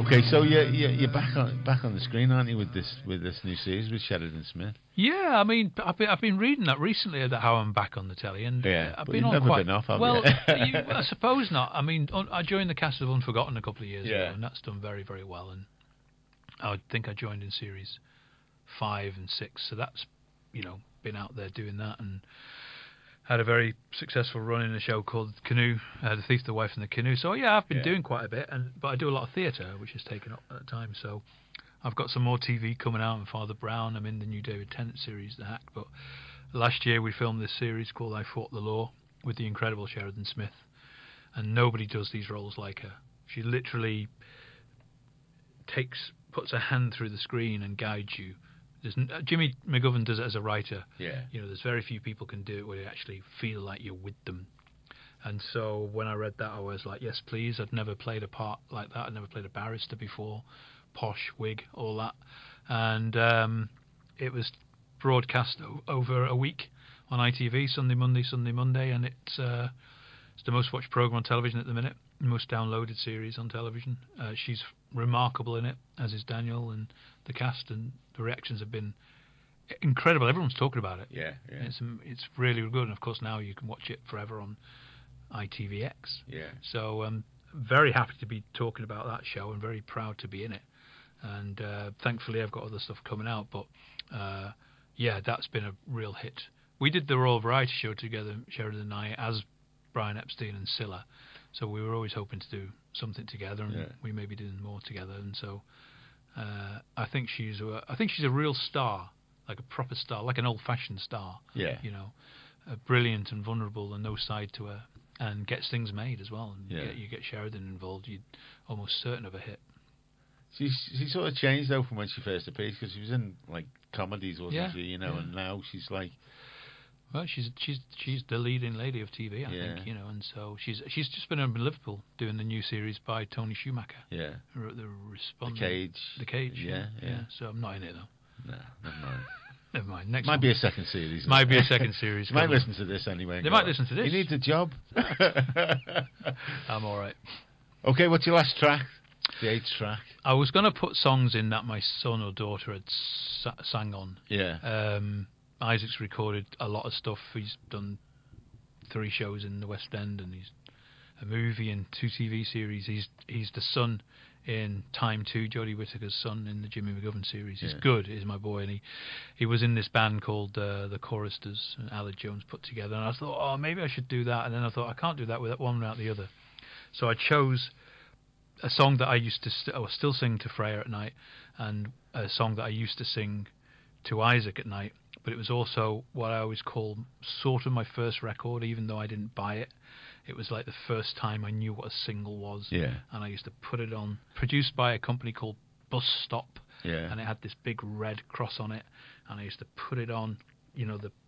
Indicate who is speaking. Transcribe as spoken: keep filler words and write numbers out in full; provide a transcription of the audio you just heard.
Speaker 1: Okay, so you're, you're you're back on back on the screen, aren't you, with this with this new series with Sheridan Smith?
Speaker 2: Yeah, I mean, I've been, I've been reading that recently about how I'm back on the telly, and
Speaker 1: Yeah,
Speaker 2: I've
Speaker 1: but
Speaker 2: been
Speaker 1: you've
Speaker 2: on
Speaker 1: never
Speaker 2: quite
Speaker 1: been off, have
Speaker 2: well.
Speaker 1: you?
Speaker 2: you, I suppose not. I mean, un, I joined the cast of Unforgotten a couple of years
Speaker 1: Yeah.
Speaker 2: ago, and that's done very, very well. And I think I joined in series five and six, so that's, you know, been out there doing that, and had a very successful run in a show called Canoe, uh, The Thief, the Wife, and the Canoe. So yeah, I've been
Speaker 1: Yeah.
Speaker 2: doing quite a bit, and but I do a lot of theatre, which has taken up at the time. So I've got some more T V coming out, and Father Brown. I'm in the new David Tennant series, The Hack. But last year we filmed this series called I Fought the Law with the incredible Sheridan Smith, and nobody does these roles like her. She literally takes, puts her hand through the screen and guides you. There's, uh, Jimmy McGovern does it as a writer.
Speaker 1: Yeah.
Speaker 2: You know, there's very few people can do it where you actually feel like you're with them. And so when I read that, I was like, yes, please. I'd never played a part like that. I'd never played a barrister before. Posh wig, all that. And um, it was broadcast o- over a week on I T V, Sunday, Monday, Sunday, Monday. And it's, uh, it's the most watched programme on television at the minute. Most downloaded series on television. Uh, she's remarkable in it, as is Daniel and the cast, and the reactions have been incredible. Everyone's talking about it.
Speaker 1: Yeah, yeah.
Speaker 2: It's it's really good, and of course now you can watch it forever on I T V X.
Speaker 1: Yeah.
Speaker 2: So I'm very happy to be talking about that show and very proud to be in it. And uh, thankfully I've got other stuff coming out, but uh, yeah, that's been a real hit. We did the Royal Variety Show together, Sheridan and I, as Brian Epstein and Scylla. So we were always hoping to do something together, and
Speaker 1: Yeah.
Speaker 2: we may be doing more together. And so uh, I think she's a, I think she's a real star, like a proper star, like an old-fashioned star.
Speaker 1: Yeah.
Speaker 2: You know, uh, brilliant and vulnerable, and no side to her, and gets things made as well. And
Speaker 1: Yeah.
Speaker 2: you, get, you get Sheridan involved, you're almost certain of a hit.
Speaker 1: She she sort of changed though from when she first appeared, because she was in like comedies, wasn't
Speaker 2: Yeah,
Speaker 1: she? You know,
Speaker 2: yeah.
Speaker 1: and now she's like,
Speaker 2: Well, she's she's she's the leading lady of T V, I
Speaker 1: Yeah.
Speaker 2: think, you know, and so she's she's just been over in Liverpool doing the new series by Tony Schumacher,
Speaker 1: yeah,
Speaker 2: who wrote the
Speaker 1: the
Speaker 2: Respondent.
Speaker 1: cage.
Speaker 2: The Cage,
Speaker 1: Yeah, yeah.
Speaker 2: So I'm not in it though.
Speaker 1: No, never mind.
Speaker 2: Never mind. Next
Speaker 1: Might
Speaker 2: one.
Speaker 1: be a second series.
Speaker 2: Might be a second series.
Speaker 1: They might
Speaker 2: coming.
Speaker 1: listen to this anyway. and
Speaker 2: They
Speaker 1: go,
Speaker 2: might listen to this.
Speaker 1: He needs a job.
Speaker 2: I'm all right.
Speaker 1: Okay, what's your last track? The eighth track.
Speaker 2: I was going to put songs in that my son or daughter had sa- sang on.
Speaker 1: Yeah.
Speaker 2: Um, Isaac's recorded a lot of stuff. He's done three shows in the West End, and he's a movie and two T V series. He's he's the son in Time two, Jodie Whittaker's son in the Jimmy McGovern series. He's
Speaker 1: Yeah.
Speaker 2: good, he's my boy, and he, he was in this band called uh, the Choristers, and Aled Jones put together. And I thought, oh, maybe I should do that. And then I thought, I can't do that with one without the other. So I chose a song that I used to st- I was still sing to Freya at night, and a song that I used to sing to Isaac at night. But it was also what I always call sort of my first record, even though I didn't buy it. It was like the first time I knew what a single was.
Speaker 1: Yeah.
Speaker 2: And I used to put it on, produced by a company called Bus Stop.
Speaker 1: Yeah.
Speaker 2: And it had this big red cross on it. And I used to put it on, you know, the